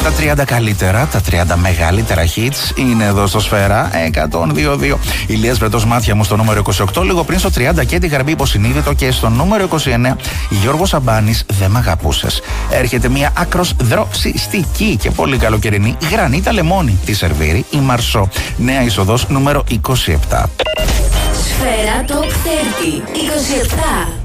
Τα 30 καλύτερα, τα 30 μεγαλύτερα hits είναι εδώ στο Σφαίρα 102.2. Ηλίας Βρετός Μάτια μου στο νούμερο 28, λίγο πριν στο 30 και τη Γαρμπή Υποσυνείδητο, και στο νούμερο 29 Γιώργος Αμπάνης, Δεν μ' αγαπούσες. Έρχεται μια άκρος δροσιστική και πολύ καλοκαιρινή Γρανίτα Λεμόνι, τη σερβίρει η Μαρσό. Νέα είσοδος νούμερο 27. Σφαίρα Top 30 27.